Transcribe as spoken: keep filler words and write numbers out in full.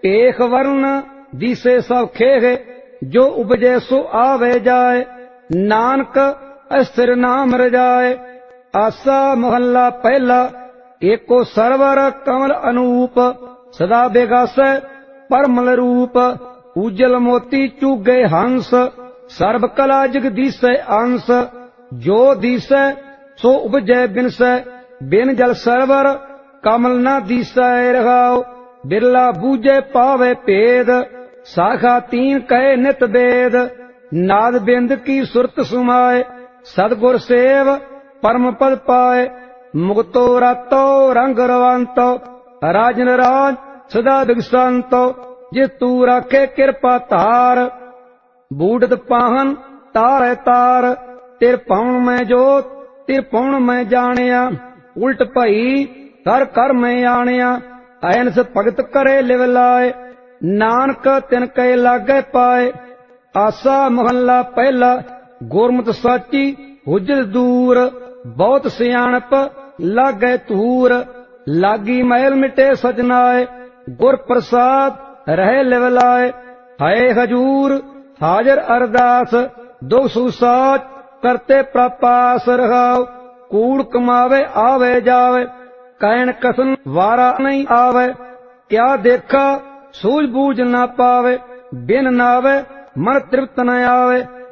पेख वर्ण दिसे सब खेह, जो उपजे सो आवे जाए, नानक अस्थिर नाम रजाए। आसा मोहल्ला पहला, एको सरवर कमल अनूप, सदा बेगासै परमल रूप। उजल मोती चुगे हंस, सर्व कला जग दिसै अंश। जो दिसै सो उपजै बिनसै, बिन जल सरवर कमल न दिसै रहाओ। बिरला बूझे पावे भेद, साखा तीन कहे नित वेद। नाद बिंद की सुरत सुमाए, सतगुर सेव परम पद पाए। मुक्तो रातो रंग रवंतो, राजन राज सदा दिगसंतो। जे तू राखे कृपा धार, बूढ़त पाहन तारे तार। तिर पाउन में जोत तिर पाउन में जानिया, उल्ट भई कर कर में आनिया। ऐनस भगत करे लिव लाए, नानक तिन कहे लागे पाए। आसा मोहल्ला पहला, गुरमत साची हुजत दूर। बहुत सियाणप लागे तूर, लागी महल मिटे सजनाए। गुर प्रसाद रहे लिव लाए, हाय हजूर हाजर अरदास। दुख सुसाच करते प्रपास रहाओ। कूड़ कमावे आवे जावे, कैन कसन वारा नहीं आवे। क्या देखा सूझ बूझ न पावे, बिन नावे मन तृप्त न आवे।